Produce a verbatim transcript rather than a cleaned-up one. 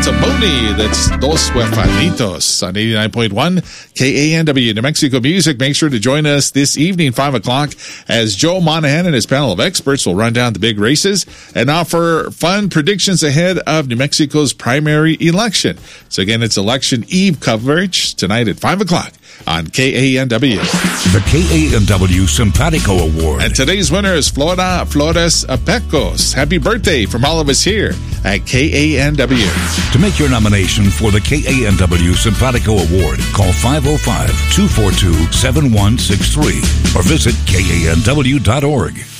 Taboni. That's Dos Huefanitos on eighty-nine point one K A N W New Mexico Music. Make sure to join us this evening, five o'clock, as Joe Monahan and his panel of experts will run down the big races and offer fun predictions ahead of New Mexico's primary election. So again, it's election eve coverage tonight at five o'clock on K A N W. The K A N W Simpatico Award. And today's winner is Flora Flores Apecos. Happy birthday from all of us here at K A N W. To make your nomination for the K A N W Simpatico Award, call five oh five, two four two, seven one six three or visit K A N W dot org.